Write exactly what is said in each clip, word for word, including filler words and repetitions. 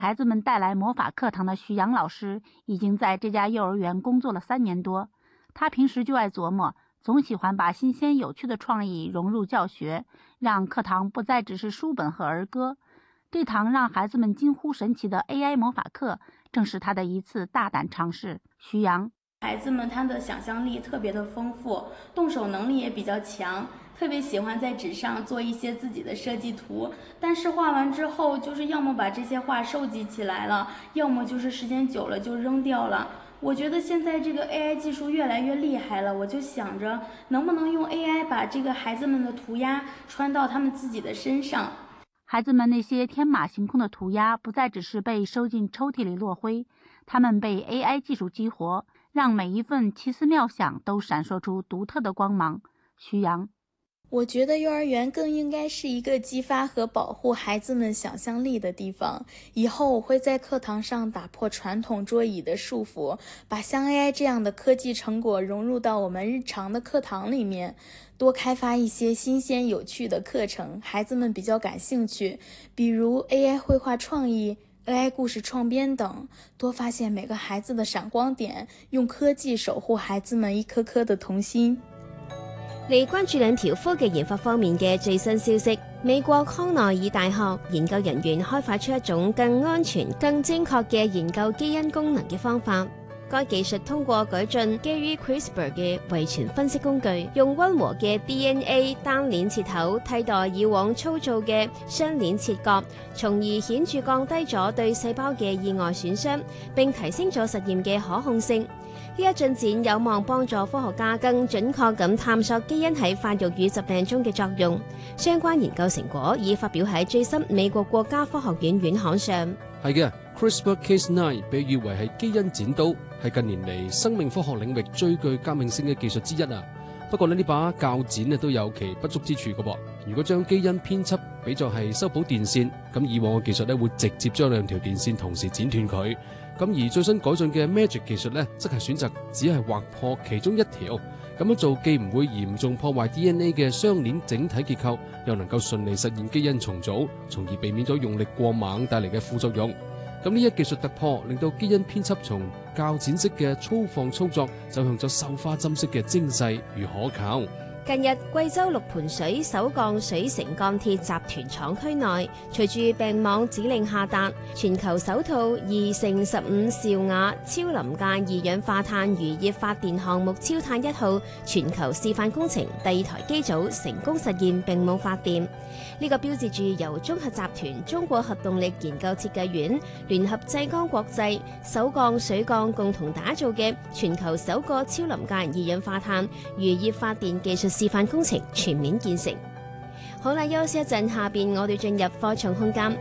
孩子们带来魔法課堂的徐陽老師已經在這家幼兒園工作了三年多。他平時就愛琢磨，總喜歡把新鮮有趣的創意融入教學，讓課堂不再只是書本和兒歌。這堂讓孩子們驚呼神奇的 A I 魔法課，正是他的一次大膽嘗試。徐陽， 孩子們他的想象力特別的豐富，動手能力也比較強，特別喜歡在紙上做一些自己的設計圖，但是畫完之後，就是要麼把這些畫收集起來了，要麼就是時間久了就扔掉了。我覺得現在這個 A I 技術越來越厲害了，我就想着能不能用 A I 把這個孩子們的塗鴉穿到他們自己的身上。 孩子們那些天馬行空的塗鴉不再只是被收進抽屜裡落灰，他們被 A I 技術激活，讓每一份奇思妙想都閃爍出獨特的光芒。徐陽， 我覺得幼兒園更應該是一個激發和保護孩子們想象力的地方。以後我會在課堂上打破傳統桌椅的束縛，把像 A I 這樣的科技成果融入到我們日常的課堂裡面，多開發一些新鮮有趣的課程，孩子們比較感興趣，比如 A I 繪畫創意、A I 故事創編等，多發現每個孩子的閃光點，用科技守護孩子們一顆顆的童心。 嚟關注兩條科技研發方面嘅最新消息。美國康奈爾大學研究人員開發出一種更安全、更精確嘅研究基因功能嘅方法。該技術通過改進基於 CRISPR 嘅遺傳分析工具，用溫和嘅 D N A 單鏈切口替代以往粗糙嘅雙鏈切割，從而顯著降低咗對細胞嘅意外損傷，並提升咗實驗嘅可控性。呢一進展有望幫助科學家更準確咁探索基因喺發育與疾病中嘅作用。相關研究成果已發表喺最新美國國家科學院院刊上。 係嘅 ，CRISPR Cas 九 被譽為係基因剪刀，係近年嚟生命科學領域最具革命性嘅技術之一啊。不過呢，呢把鉸剪咧都有其不足之處嘅噃。如果將基因編輯比作係修補電線，咁以往嘅技術咧會直接將兩條電線同時剪斷佢。咁而最新改進嘅 Magic 技術咧，則係選擇只係劃破其中一條，咁樣做既唔會嚴重破壞 D N A 嘅雙鏈整體結構，又能夠順利實現基因重組，從而避免咗用力過猛帶嚟嘅副作用。咁呢一技術突破，令到基因編輯從鉸剪式嘅粗放操作，走向咗繡花針式嘅精細與可靠。 近日，貴州六盤水首鋼水城鋼鐵集團廠區內，隨住病網指令下達，全球首套二乘十五兆瓦超臨界二氧化碳漁業發電項目超碳一號全球示範工程第二台機組成功實現並冇發電。呢、這個標誌住由中核集團、中國核動力研究設計院、聯合濟鋼國際、首鋼水鋼共同打造嘅全球首個超臨界二氧化碳漁業發電技術示範工程全面建成。好啦，休息一陣，下邊我哋進入科創空間。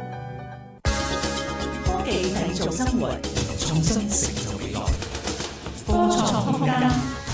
科技製造生活，創新成就未來。科創空間。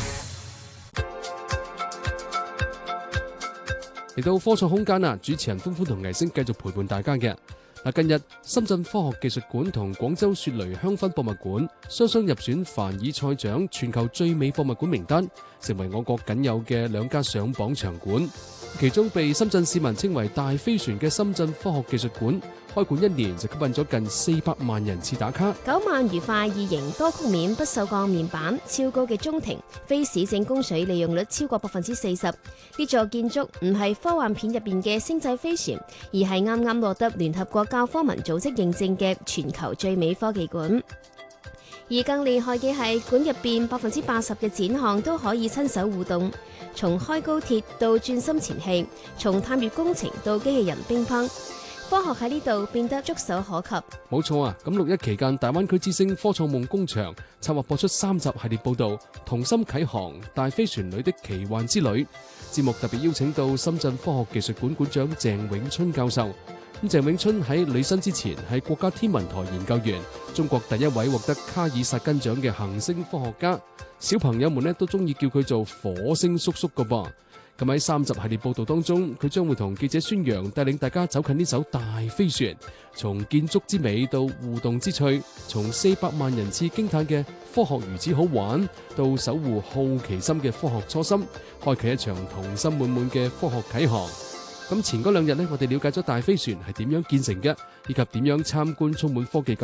嚟到科創空間啊！主持人歡歡同藝星繼續陪伴大家嘅。嗱，近日深圳科學技術館同廣州雪雷香薰博物館雙雙入選凡爾賽獎全球最美博物館名單，成為我國僅有嘅兩家上榜場館。其中被深圳市民稱為大飛船嘅深圳科學技術館，開館一年就吸引咗近四百萬人次打卡。 九萬餘塊異形多曲面不鏽鋼面板，超高嘅中庭，非市政供水利用率超過百分之四十。呢座建築唔係科幻片入邊嘅星際飛船，而係啱啱獲得聯合國教科文組織認證嘅全球最美科技館。而更厲害嘅係，館入邊百分之八十嘅展項都可以親手互動，從開高鐵到轉心前戲，從探月工程到機器人乒乓，科學喺呢度變得觸手可及。 冇錯啊！咁六一期間，大灣區之星科創夢工場策劃播出三集系列報導《同心啟航：大飛船裏的奇幻之旅》。節目特別邀請到深圳科學技術館館長鄭永春教授。咁鄭永春喺履新之前係國家天文台研究員，中國第一位獲得卡爾薩根獎嘅行星科學家。小朋友們咧都中意叫佢做火星叔叔噶噃。咁喺三集系列報導當中，佢將會同記者孫楊帶領大家走近呢艘大飛船，從建築之美到互動之趣，從四百萬人次驚嘆嘅科學如此好玩，到守護好奇心嘅科學初心，開啟一場童心滿滿嘅科學啟航。 咁前嗰兩日呢，我哋了解咗大飛船係點樣建成嘅，以及點樣參觀充滿科技感